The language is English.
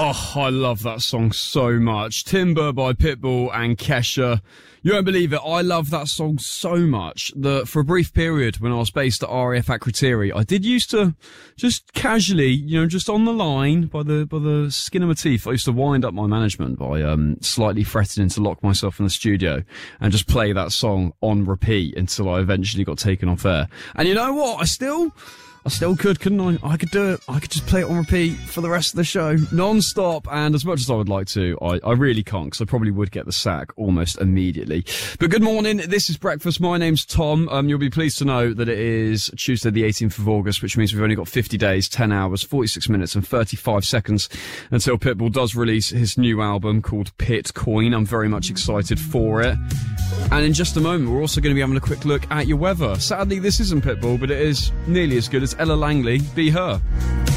Oh, I love that song so much. Timber by Pitbull and Kesha. You won't believe it, I love that song so much that for a brief period when I was based at RAF Akrotiri, I did used to just casually, just on the line by the skin of my teeth, I used to wind up my management by slightly threatening to lock myself in the studio and just play that song on repeat until I eventually got taken off air. And you know what? I still could, couldn't I? I could do it. I could just play it on repeat for the rest of the show, non-stop. And as much as I would like to, I really can't, because I probably would get the sack almost immediately. But good morning. This is Breakfast. My name's Tom. You'll be pleased to know that it is Tuesday, the 18th of August, which means we've only got 50 days, 10 hours, 46 minutes and 35 seconds until Pitbull does release his new album called Pitcoin. I'm very much excited for it. And in just a moment, we're also going to be having a quick look at your weather. Sadly, this isn't Pitbull, but it is nearly as good as Ella Langley, Be Her.